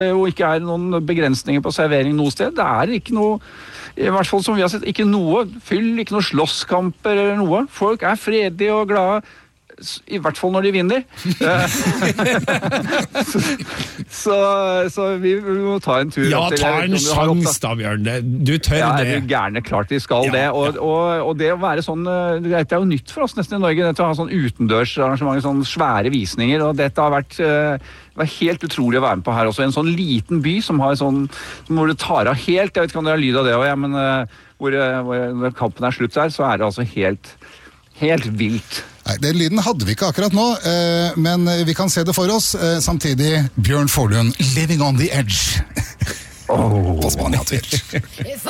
og ikke noen begrensninger på servering noe sted. Det ikke noe, i hvert fall som vi har sett, ikke noe fyll, ikke noe slåsskamper eller noe. Folk fredige og glade. I hvert fall når de vinner. så vi må ta en tur. Ja, ta en sjans da, Bjørn. Du tør det. Ja, gærne, klart vi skal det. Og det å være sånn, dette jo nytt for oss nesten i Norge, dette å ha sånn utendørsarrangementer, sånn svære visninger, og dette har vært helt utrolig å være med på her også. En sånn liten by som har sånn, hvor det tar av helt, jeg vet ikke om det lyd av det også, men hvor kampen slutt der, så det altså helt vilt. Nei, den lyden hadde vi ikke akkurat nå, men vi kan se det for oss. Samtidig, Bjørn Forlund, Living on the Edge. På Spania Twitch.